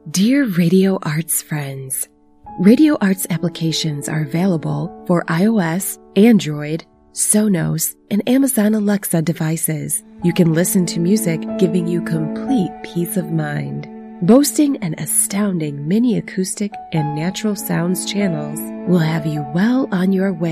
Dear Radio Arts friends, Radio Arts applications are available for iOS, Android, Sonos, and Amazon Alexa devices. You can listen to music giving you complete peace of mind. Boasting an astounding mini acoustic and natural sounds channels will have you well on your way